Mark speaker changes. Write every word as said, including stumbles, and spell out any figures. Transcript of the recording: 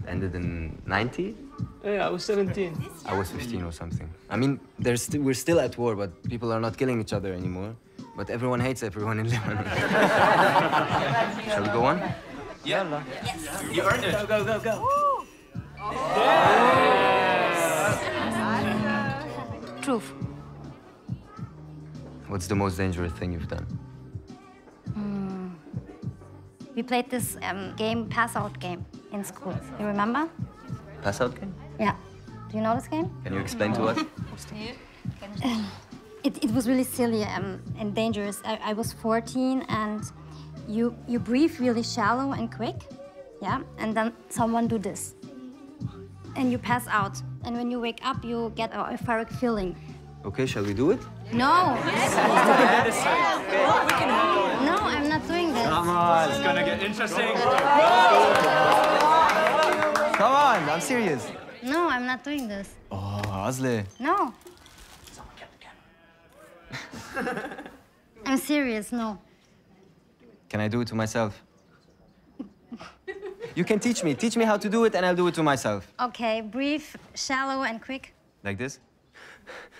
Speaker 1: ended in ninety?
Speaker 2: Yeah, I was seventeen.
Speaker 1: I was fifteen or something. I mean, there's st we're still at war, but people are not killing each other anymore. But everyone hates everyone in Lebanon. Shall we go on?
Speaker 3: Yeah.
Speaker 4: Yes.
Speaker 3: You earned it.
Speaker 2: Go, go, go, go.
Speaker 4: Truth.
Speaker 1: What's the most dangerous thing you've done?
Speaker 4: Mm. We played this um, game, pass-out game, in school. You remember?
Speaker 1: Pass-out game?
Speaker 4: Yeah. Do you know this game?
Speaker 1: Can you explain to us?
Speaker 4: It, it was really silly um, and dangerous. I, I was fourteen, and you you breathe really shallow and quick, yeah, and then someone do this, and you pass out. And when you wake up, you get an euphoric feeling.
Speaker 1: Okay, shall we do it?
Speaker 4: No. No, I'm not doing this.
Speaker 3: Come on. It's gonna get interesting.
Speaker 1: Come on, I'm serious.
Speaker 4: No, I'm not doing this.
Speaker 1: Oh, Azle.
Speaker 4: No. I'm serious, no.
Speaker 1: Can I do it to myself? You can teach me. Teach me how to do it, and I'll do it to myself.
Speaker 4: Okay, breathe shallow and quick.
Speaker 1: Like this?